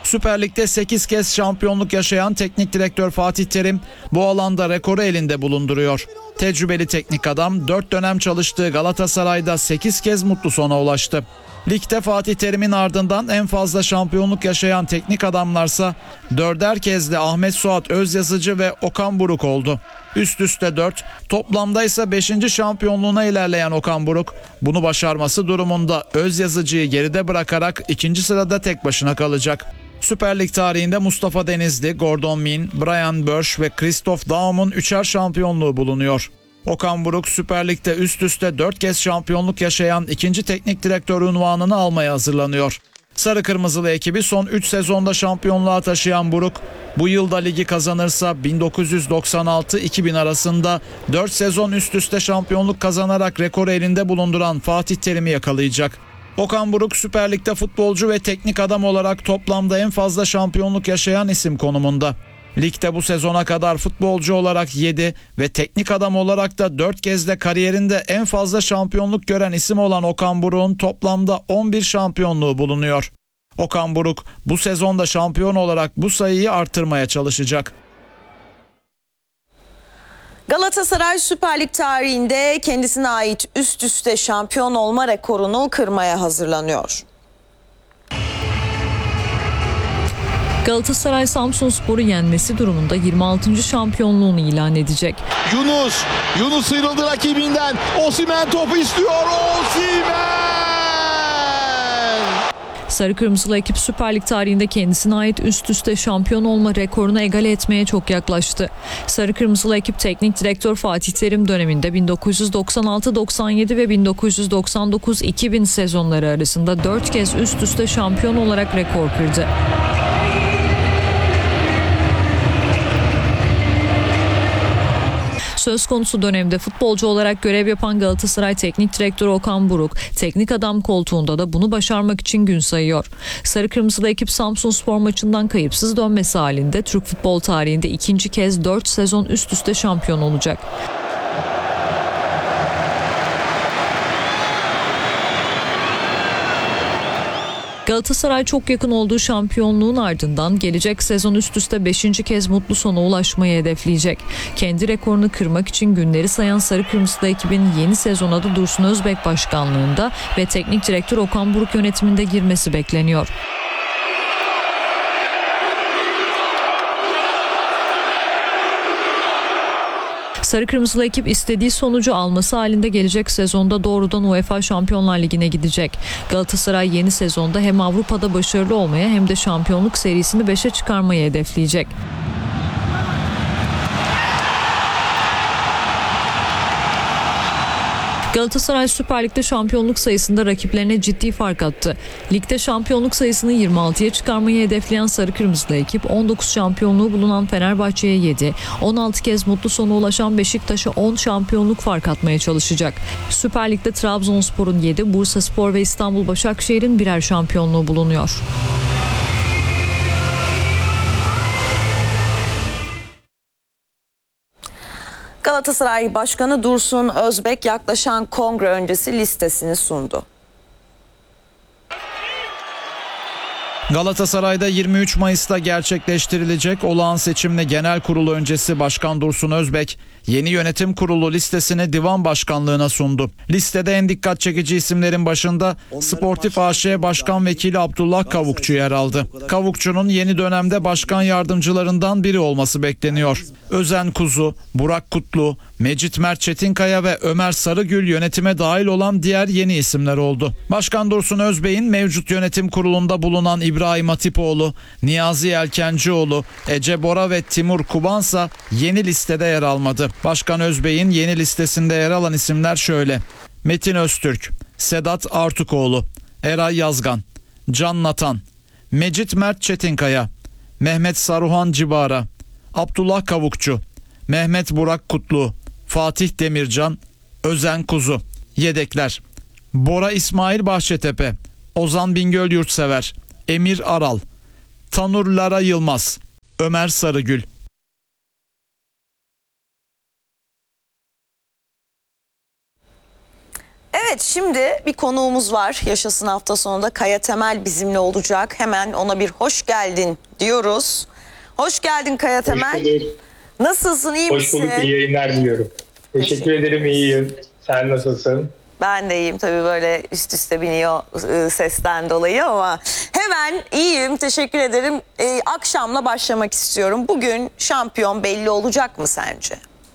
Süper Lig'de 8 kez şampiyonluk yaşayan teknik direktör Fatih Terim bu alanda rekoru elinde bulunduruyor. Tecrübeli teknik adam 4 dönem çalıştığı Galatasaray'da 8 kez mutlu sona ulaştı. Ligde Fatih Terim'in ardından en fazla şampiyonluk yaşayan teknik adamlarsa 4'er kez de Ahmet Suat Özyazıcı ve Okan Buruk oldu. Üst üste 4, toplamda ise 5. şampiyonluğuna ilerleyen Okan Buruk, bunu başarması durumunda Özyazıcı'yı geride bırakarak 2. sırada tek başına kalacak. Süper Lig tarihinde Mustafa Denizli, Gordon Min, Brian Börsch ve Christoph Daum'un 3'er şampiyonluğu bulunuyor. Okan Buruk Süper Lig'de üst üste 4 kez şampiyonluk yaşayan 2. teknik direktör unvanını almaya hazırlanıyor. Sarı Kırmızılı ekibi son 3 sezonda şampiyonluğa taşıyan Buruk, bu yılda ligi kazanırsa 1996-2000 arasında 4 sezon üst üste şampiyonluk kazanarak rekoru elinde bulunduran Fatih Terim'i yakalayacak. Okan Buruk Süper Lig'de futbolcu ve teknik adam olarak toplamda en fazla şampiyonluk yaşayan isim konumunda. Ligde bu sezona kadar futbolcu olarak 7 ve teknik adam olarak da 4 kez de kariyerinde en fazla şampiyonluk gören isim olan Okan Buruk'un toplamda 11 şampiyonluğu bulunuyor. Okan Buruk bu sezonda şampiyon olarak bu sayıyı artırmaya çalışacak. Galatasaray Süper Lig tarihinde kendisine ait üst üste şampiyon olma rekorunu kırmaya hazırlanıyor. Galatasaray Samsunspor'u yenmesi durumunda 26. şampiyonluğunu ilan edecek. Yunus sıyrıldı rakibinden. Osimhen topu istiyor. Osimhen! Sarı Kırmızılı ekip Süper Lig tarihinde kendisine ait üst üste şampiyon olma rekorunu egale etmeye çok yaklaştı. Sarı Kırmızılı ekip teknik direktör Fatih Terim döneminde 1996-97 ve 1999-2000 sezonları arasında 4 kez üst üste şampiyon olarak rekor kırdı. Söz konusu dönemde futbolcu olarak görev yapan Galatasaray Teknik Direktörü Okan Buruk, teknik adam koltuğunda da bunu başarmak için gün sayıyor. Sarı Kırmızılı ekip Samsunspor maçından kayıpsız dönmesi halinde Türk futbol tarihinde ikinci kez 4 sezon üst üste şampiyon olacak. Galatasaray çok yakın olduğu şampiyonluğun ardından gelecek sezon üst üste 5. kez mutlu sona ulaşmayı hedefleyecek. Kendi rekorunu kırmak için günleri sayan Sarı Kırmızılı ekibin yeni sezona da Dursun Özbek başkanlığında ve teknik direktör Okan Buruk yönetiminde girmesi bekleniyor. Sarı Kırmızılı ekip istediği sonucu alması halinde gelecek sezonda doğrudan UEFA Şampiyonlar Ligi'ne gidecek. Galatasaray yeni sezonda hem Avrupa'da başarılı olmaya hem de şampiyonluk serisini 5'e çıkarmayı hedefleyecek. Galatasaray Süper Lig'de şampiyonluk sayısında rakiplerine ciddi fark attı. Ligde şampiyonluk sayısını 26'ya çıkarmayı hedefleyen Sarı Kırmızılı ekip 19 şampiyonluğu bulunan Fenerbahçe'ye 7, 16 kez mutlu sona ulaşan Beşiktaş'a 10 şampiyonluk fark atmaya çalışacak. Süper Lig'de Trabzonspor'un 7, Bursaspor ve İstanbul Başakşehir'in birer şampiyonluğu bulunuyor. Galatasaray Başkanı Dursun Özbek yaklaşan kongre öncesi listesini sundu. Galatasaray'da 23 Mayıs'ta gerçekleştirilecek olağan seçimle genel kurulu öncesi Başkan Dursun Özbek yeni yönetim kurulu listesini divan başkanlığına sundu. Listede en dikkat çekici isimlerin başında Sportif AŞ Başkan Vekili Abdullah Kavukçu yer aldı. Kavukçu'nun yeni dönemde başkan yardımcılarından biri olması bekleniyor. Özen Kuzu, Burak Kutlu, Mecit Mert Çetinkaya ve Ömer Sarıgül yönetime dahil olan diğer yeni isimler oldu. Başkan Dursun Özbek'in mevcut yönetim kurulunda bulunan İbrahim Hatipoğlu, Niyazi Yelkencioğlu, Ece Bora ve Timur Kubansa yeni listede yer almadı. Başkan Özbek'in yeni listesinde yer alan isimler şöyle: Metin Öztürk, Sedat Artukoğlu, Eray Yazgan, Can Natan, Mecit Mert Çetinkaya, Mehmet Saruhan Cibara, Abdullah Kavukçu, Mehmet Burak Kutlu, Fatih Demircan, Özen Kuzu. Yedekler: Bora İsmail Bahçetepe, Ozan Bingöl Yurtsever, Emir Aral, Tanur Lara Yılmaz, Ömer Sarıgül. Evet. Evet, şimdi bir konuğumuz var. Yaşasın hafta sonunda Kaya Temel bizimle olacak. Hemen ona bir hoş geldin diyoruz. Hoş geldin Kaya Temel. Hoş bulduk. Nasılsın, iyi Hoş misin? bulduk, iyi yayınlar diliyorum. Teşekkür ederim, iyiyim. Sen nasılsın? Ben de iyiyim, tabii böyle üst üste biniyor sesten dolayı ama hemen iyiyim, teşekkür ederim. Akşamla başlamak istiyorum. Bugün şampiyon belli olacak mı sence?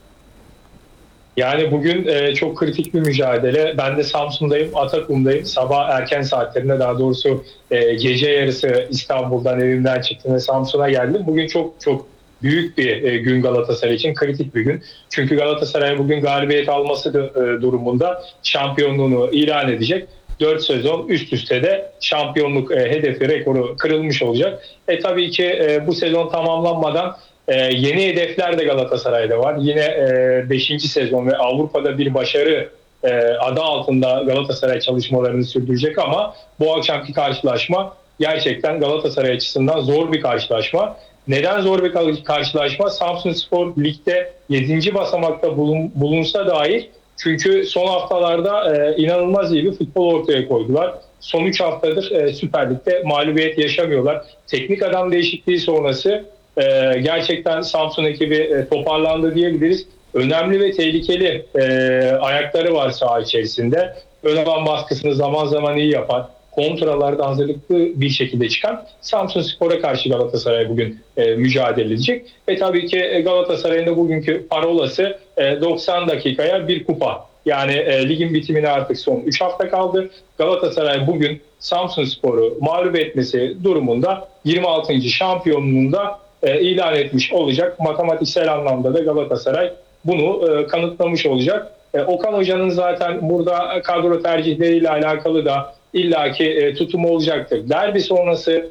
Yani bugün çok kritik bir mücadele. Ben de Samsun'dayım, Atakum'dayım. Sabah erken saatlerinde, daha doğrusu gece yarısı İstanbul'dan, evimden çıktım ve Samsun'a geldim. Bugün çok çok büyük bir gün Galatasaray için, kritik bir gün. Çünkü Galatasaray bugün galibiyet alması durumunda şampiyonluğunu ilan edecek. 4 sezon üst üste de şampiyonluk hedefi, rekoru kırılmış olacak. Tabii ki bu sezon tamamlanmadan yeni hedefler de Galatasaray'da var. Yine 5. sezon ve Avrupa'da bir başarı adı altında Galatasaray çalışmalarını sürdürecek ama bu akşamki karşılaşma gerçekten Galatasaray açısından zor bir karşılaşma. Neden zor bir karşılaşma? Samsunspor ligde 7. basamakta bulunsa dahi, çünkü son haftalarda inanılmaz iyi bir futbol ortaya koydular. Son 3 haftadır Süper Lig'de mağlubiyet yaşamıyorlar. Teknik adam değişikliği sonrası gerçekten Samsun ekibi toparlandı diyebiliriz. Önemli ve tehlikeli ayakları var saha içerisinde. Ön alan baskısını zaman zaman iyi yapan, kontralarda hazırlıklı bir şekilde çıkan Samsunspor'a karşı Galatasaray bugün mücadele edecek. Ve tabii ki Galatasaray'ın da bugünkü parolası 90 dakikaya bir kupa. Yani ligin bitimine artık son 3 hafta kaldı. Galatasaray bugün Samsunspor'u mağlup etmesi durumunda 26. şampiyonluğunda ilan etmiş olacak. Matematiksel anlamda da Galatasaray bunu kanıtlamış olacak. Okan Hoca'nın zaten burada kadro tercihleriyle alakalı da illaki tutumu olacaktır. Derbi sonrası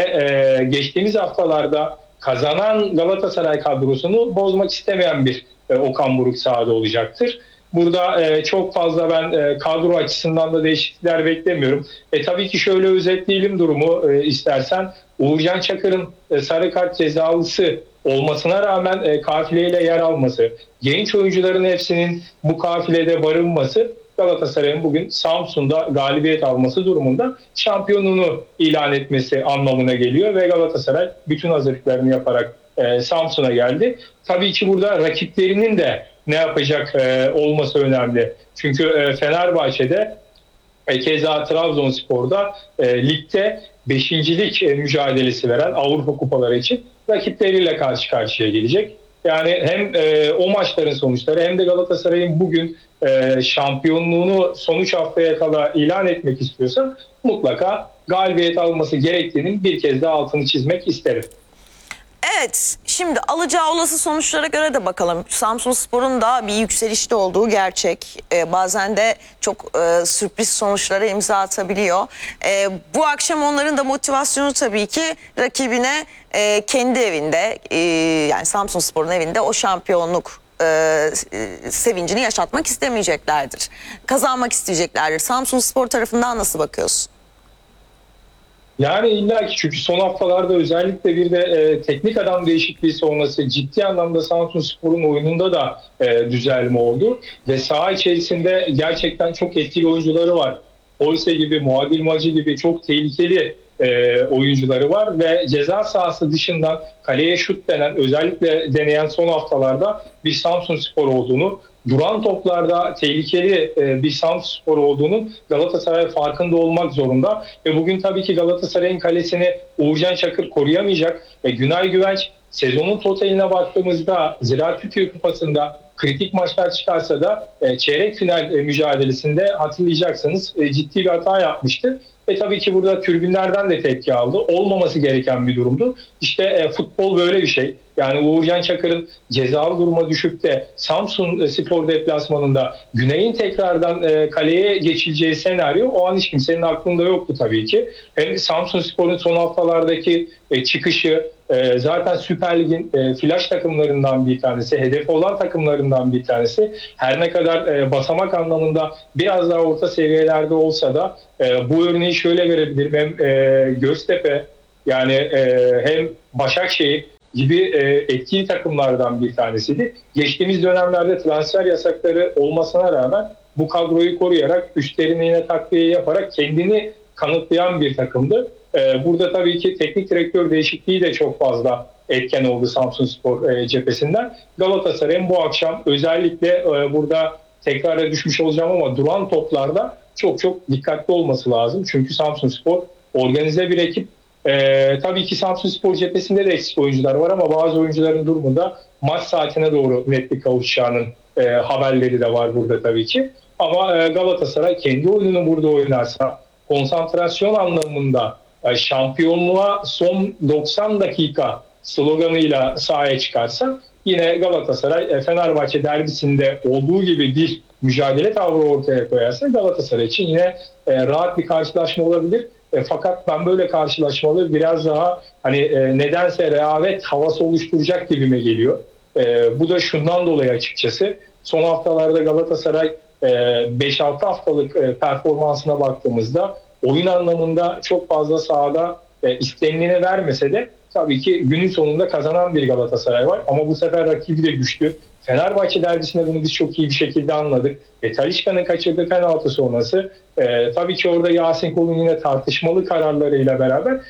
ve geçtiğimiz haftalarda kazanan Galatasaray kadrosunu bozmak istemeyen bir Okan Buruk sahada olacaktır. Burada çok fazla ben kadro açısından da değişiklikler beklemiyorum. Tabii ki şöyle özetleyelim durumu istersen. Uğurcan Çakır'ın sarı kart cezalısı olmasına rağmen kafileyle yer alması, genç oyuncuların hepsinin bu kafilede barınması Galatasaray'ın bugün Samsun'da galibiyet alması durumunda şampiyonluğunu ilan etmesi anlamına geliyor ve Galatasaray bütün hazırlıklarını yaparak Samsun'a geldi. Tabii ki burada rakiplerinin de ne yapacak olması önemli. Çünkü Fenerbahçe'de keza Trabzonspor'da ligde 5.lik mücadelesi veren Avrupa kupaları için rakipleriyle karşı karşıya gelecek. Yani hem o maçların sonuçları hem de Galatasaray'ın bugün şampiyonluğunu son 3 haftaya kala ilan etmek istiyorsa mutlaka galibiyet alması gerektiğinin bir kez daha altını çizmek isterim. Evet, şimdi alacağı olası sonuçlara göre de bakalım. Samsunspor'un da bir yükselişte olduğu gerçek. Bazen de çok sürpriz sonuçlara imza atabiliyor. Bu akşam onların da motivasyonu tabii ki rakibine kendi evinde, yani Samsunspor'un evinde o şampiyonluk sevincini yaşatmak istemeyeceklerdir. Kazanmak isteyeceklerdir. Samsunspor tarafından nasıl bakıyorsun? Yani illa ki, çünkü son haftalarda özellikle bir de teknik adam değişikliği sonrası ciddi anlamda Samsunspor'un oyununda da düzelme oldu. Ve saha içerisinde gerçekten çok etkili oyuncuları var. Olse gibi, Muadil Macı gibi çok tehlikeli oyuncuları var ve ceza sahası dışından kaleye şut denen, özellikle deneyen son haftalarda bir Samsunspor olduğunu, duran toplarda tehlikeli bir Samsunspor olduğunun Galatasaray farkında olmak zorunda. Ve bugün tabii ki Galatasaray'ın kalesini Uğurcan Çakır koruyamayacak ve Günay Güvenç sezonun totaline baktığımızda Ziraat Türkiye Kupası'nda kritik maçlar çıkarsa da çeyrek final mücadelesinde hatırlayacaksınız ciddi bir hata yapmıştı. Ve tabii ki burada tribünlerden de tepki aldı. Olmaması gereken bir durumdu. İşte futbol böyle bir şey. Yani Uğurcan Çakır'ın cezalı duruma düşüp de Samsun Spor deplasmanında Güney'in tekrardan kaleye geçileceği senaryo o an hiç kimsenin aklında yoktu tabii ki. Hem Samsun Spor'un son haftalardaki çıkışı, zaten Süper Lig'in flash takımlarından bir tanesi, hedefi olan takımlarından bir tanesi. Her ne kadar basamak anlamında biraz daha orta seviyelerde olsa da bu örneği şöyle verebilirim. Hem Göztepe, yani hem Başakşehir gibi etkili takımlardan bir tanesiydi. Geçtiğimiz dönemlerde transfer yasakları olmasına rağmen bu kadroyu koruyarak, üstlerine yine takviye yaparak kendini kanıtlayan bir takımdı. Burada tabii ki teknik direktör değişikliği de çok fazla etken oldu Samsunspor cephesinden. Galatasaray'ın bu akşam özellikle burada tekrara düşmüş olacağım ama duran toplarda çok çok dikkatli olması lazım. Çünkü Samsunspor organize bir ekip. Tabii ki Samsunspor cephesinde de eksik oyuncular var ama bazı oyuncuların durumunda maç saatine doğru netlik kavuşacağının haberleri de var burada tabii ki. Ama Galatasaray kendi oyununu burada oynarsa, konsantrasyon anlamında şampiyonluğa son 90 dakika sloganıyla sahaya çıkarsa, yine Galatasaray Fenerbahçe derbisinde olduğu gibi bir mücadele tavrı ortaya koyarsa Galatasaray için yine rahat bir karşılaşma olabilir. Fakat ben böyle karşılaşmaları biraz daha nedense rehavet havası oluşturacak gibime geliyor. Bu da şundan dolayı açıkçası. Son haftalarda Galatasaray 5-6 haftalık performansına baktığımızda oyun anlamında çok fazla sahada istenileni vermese de tabii ki günün sonunda kazanan bir Galatasaray var. Ama bu sefer rakibi de güçlü. Fenerbahçe derbisinde bunu biz çok iyi bir şekilde anladık. Talisca'nın kaçırdığı penaltı sonrası tabii ki orada Yasin Kol'un yine tartışmalı kararlarıyla beraber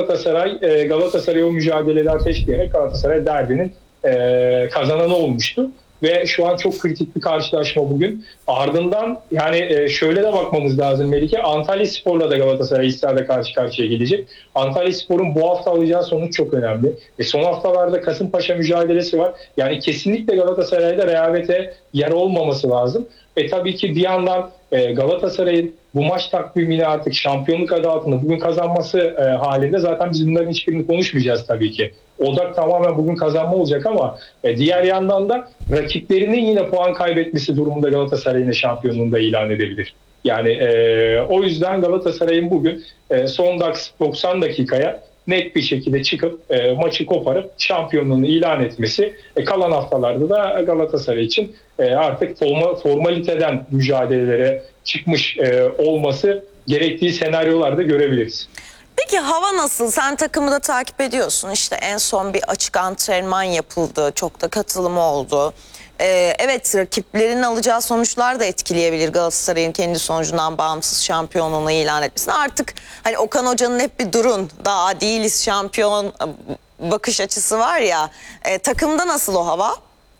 Galatasaray o mücadeleler ateşleyerek Galatasaray derbinin kazananı olmuştu. Ve şu an çok kritik bir karşılaşma bugün. Ardından şöyle de bakmamız lazım Melike. Antalyaspor'la da Galatasaray İster'de karşı karşıya gelecek. Antalyaspor'un bu hafta alacağı sonuç çok önemli. Son haftalarda Kasımpaşa mücadelesi var. Yani kesinlikle Galatasaray'da rehavete yer olmaması lazım. Tabii ki bir yandan Galatasaray'ın bu maç takvimini artık şampiyonluk adı altında bugün kazanması halinde zaten biz bunların hiçbirini konuşmayacağız tabii ki. Odak tamamen bugün kazanma olacak ama diğer yandan da rakiplerinin yine puan kaybetmesi durumunda Galatasaray'ın şampiyonluğunu da ilan edebilir. Yani o yüzden Galatasaray'ın bugün son 90 dakikaya net bir şekilde çıkıp maçı koparıp şampiyonluğunu ilan etmesi, kalan haftalarda da Galatasaray için artık formaliteden mücadelelere çıkmış olması gerektiği senaryolarda görebiliriz. Peki hava nasıl? Sen takımı da takip ediyorsun. İşte en son bir açık antrenman yapıldı. Çok da katılımı oldu. Evet, rakiplerin alacağı sonuçlar da etkileyebilir Galatasaray'ın kendi sonucundan bağımsız şampiyonluğunu ilan etmesini. Artık Okan Hoca'nın hep bir durun, daha değiliz şampiyon bakış açısı var ya. Takımda nasıl o hava?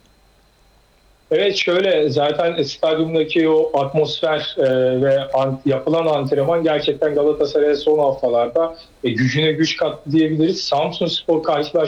Evet, şöyle zaten stadyumdaki o atmosfer ve yapılan antrenman gerçekten Galatasaray'a son haftalarda gücüne güç kattı diyebiliriz. Samsunspor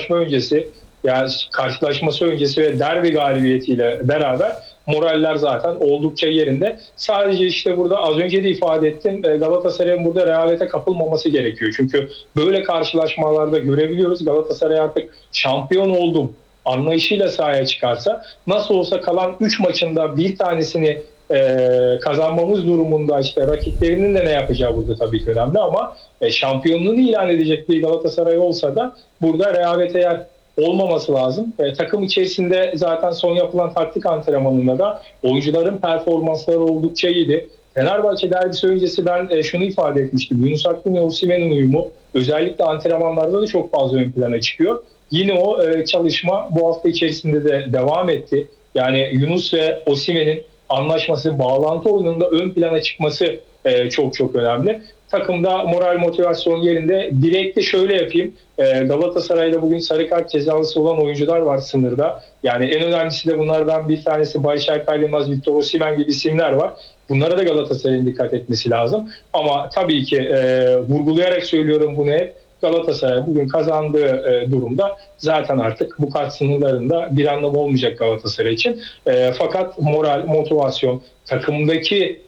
karşılaşması öncesi ve derbi galibiyetiyle beraber moraller zaten oldukça yerinde. Sadece işte burada az önce de ifade ettim, Galatasaray'ın burada rehavete kapılmaması gerekiyor. Çünkü böyle karşılaşmalarda görebiliyoruz, Galatasaray artık şampiyon oldum anlayışıyla sahaya çıkarsa, nasıl olsa kalan 3 maçında bir tanesini kazanmamız durumunda rakiplerinin de ne yapacağı burada tabii ki önemli ama şampiyonluğunu ilan edecek bir Galatasaray olsa da burada rehavete yer olmaması lazım. Takım içerisinde zaten son yapılan taktik antrenmanında da oyuncuların performansları oldukça iyiydi. Fenerbahçe derbisi öncesi ben şunu ifade etmiştim. Yunus Akgün ve Osimhen'in uyumu özellikle antrenmanlarda da çok fazla ön plana çıkıyor. Yine o çalışma bu hafta içerisinde de devam etti. Yani Yunus ve Osimhen'in anlaşması, bağlantı oyununda ön plana çıkması çok çok önemli. Takımda moral motivasyon yerinde. Direkte şöyle yapayım. Galatasaray'da bugün sarı kart cezalısı olan oyuncular var sınırda. Yani en önemlisi de bunlardan bir tanesi Barış Alper Yılmaz, Victor Osimhen gibi isimler var. Bunlara da Galatasaray'ın dikkat etmesi lazım. Ama tabii ki vurgulayarak söylüyorum bunu hep. Galatasaray bugün kazandığı durumda zaten artık bu kart sınırlarında bir anlamı olmayacak Galatasaray için. Fakat moral, motivasyon, takımdaki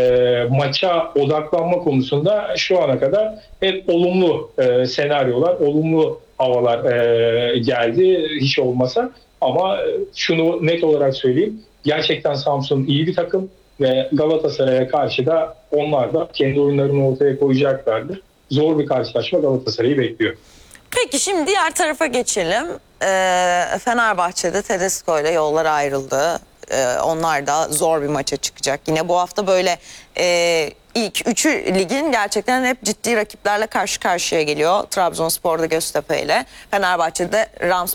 maça odaklanma konusunda şu ana kadar hep olumlu senaryolar, olumlu havalar geldi hiç olmasa. Ama şunu net olarak söyleyeyim, gerçekten Samsun iyi bir takım ve Galatasaray'a karşı da onlar da kendi oyunlarını ortaya koyacaklardır. Zor bir karşılaşma Galatasaray'ı bekliyor. Peki şimdi diğer tarafa geçelim. Fenerbahçe'de Tedesco ile yollar ayrıldı. Onlar da zor bir maça çıkacak. Yine bu hafta böyle ilk üçü ligin gerçekten hep ciddi rakiplerle karşı karşıya geliyor. Trabzonspor'da Göztepe ile, Fenerbahçe'de Rams